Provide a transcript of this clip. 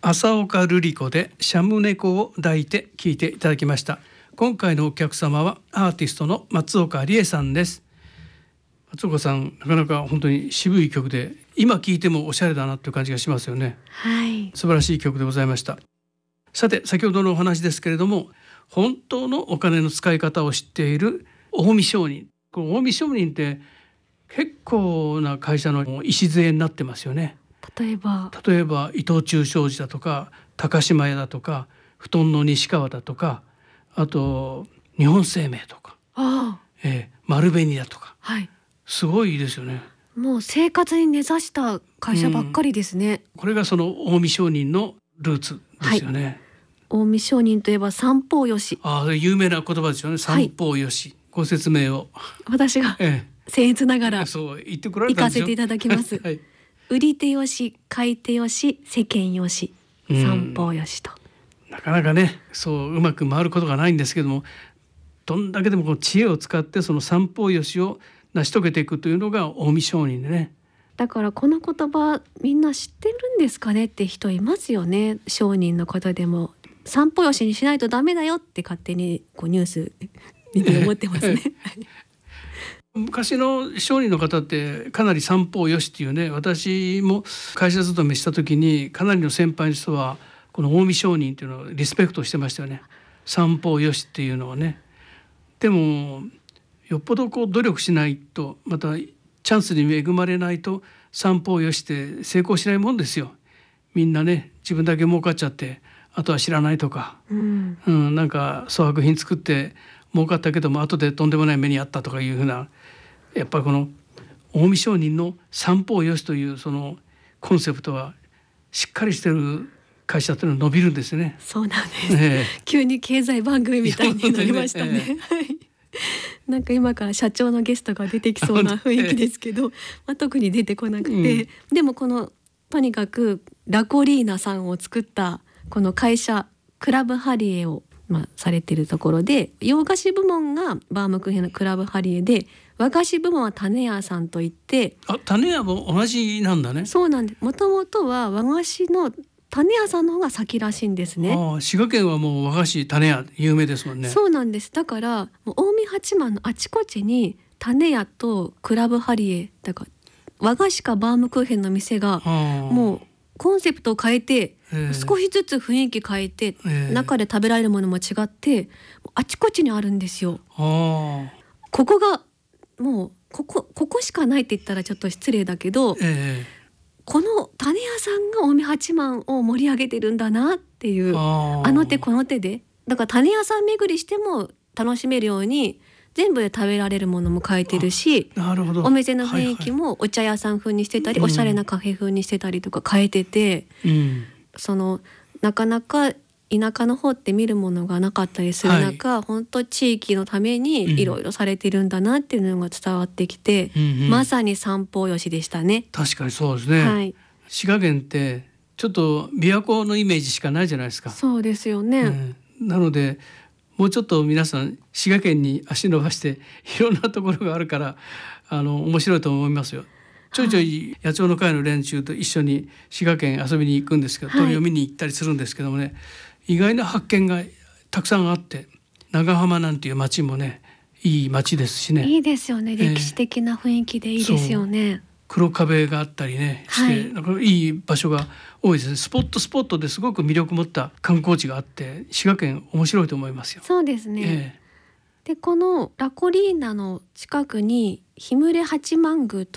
浅岡瑠璃子でシャム猫を抱いて聞いていただきました。今回のお客様はアーティストの松岡理恵さんです。松岡さん、なかなか本当に渋い曲で、今聴いてもおしゃれだなという感じがしますよね。 はい、 素晴らしい曲でございました。さて、先ほどのお話ですけれども、本当のお金の使い方を知っている近江商人、この近江商人って結構な会社の礎になってますよね。 例えば伊藤忠商事だとか高島屋だとか布団の西川だとか、あと日本生命とか、丸紅だとか、 はい、 すごいですよね。 もう生活に根ざした会社ばっかりですね。 これがその近江商人のルーツですよね。 近江商人といえば三方よし。 有名な言葉ですよね。三方よし、ご説明を私が僭越ながらそう言ってこられたんですよ。 行かせていただきます、 はい、 売り手よし、買い手よし、世間よし、三方よしと。 なかなかね、そううまく回ることがないんですけども、どんだけでもこの知恵を使ってその三方よしを成し遂げていくというのが近江商人でね。 だからこの言葉みんな知ってるんですかねって人いますよね。商人の方でも三方よしにしないとダメだよって勝手にこうニュース見て思ってますね。 昔の商人の方ってかなり三方よしっていうね、私も会社勤めした時にかなりの先輩の人はこの近江商人っていうのをリスペクトしてましたよね。三方よしっていうのはね。でもよっぽどこう努力しないと、またチャンスに恵まれないと三方よしって成功しないもんですよ。みんなね、自分だけ儲かっちゃってあとは知らないとか、なんか粗悪品作って儲かったけども後でとんでもない目にあったとかいうふうな、やっぱりこの近江商人の三方よしというそのコンセプトはしっかりしてる会社というのは伸びるんですね。 そうなんです、急に経済番組みたいになりましたね。なんか今から社長のゲストが出てきそうな雰囲気ですけど、特に出てこなくて、でもこのとにかくラコリーナさんを作ったこの会社クラブハリエをされているところで、洋菓子部門がバームクーヘンのクラブハリエで、和菓子部門は種屋さんといって、 種屋も同じなんだね。 そうなんです。もともとは和菓子の種屋さんの方が先らしいんですね。 滋賀県はもう和菓子種屋有名ですもんね。 そうなんです。だからもう近江八幡のあちこちに種屋とクラブハリエだから和菓子かバームクーヘンの店がもうコンセプトを変えて、少しずつ雰囲気変えて、中で食べられるものも違ってあちこちにあるんですよ。ここがもうここしかないって言ったらちょっと失礼だけど、この種屋さんが近江八幡を盛り上げてるんだなっていう、あの手この手で、だから種屋さん巡りしても楽しめるように全部で食べられるものも変えてるし、お店の雰囲気もお茶屋さん風にしてたり、おしゃれなカフェ風にしてたりとか変えてて、そのなかなか田舎の方って見るものがなかったりする中、本当地域のためにいろいろされてるんだなっていうのが伝わってきて、まさに三方よしでしたね。 確かにそうですね、滋賀県ってちょっと琵琶湖のイメージしかないじゃないですか。 そうですよね、 なのでもうちょっと皆さん滋賀県に足伸ばしていろんなところがあるから面白いと思いますよ。ちょいちょい野鳥の会の連中と一緒に滋賀県遊びに行くんですけど、鳥を見に行ったりするんですけどもね、意外な発見がたくさんあって、長浜なんていう町もね、いい町ですしね。 いいですよね。歴史的な雰囲気でいいですよね。 黒壁があったりねして、なんかいい場所が多いですね。スポットですごく魅力持った観光地があって滋賀県面白いと思いますよ。 そうですね、でこのラコリーナの近くに氷室八幡宮と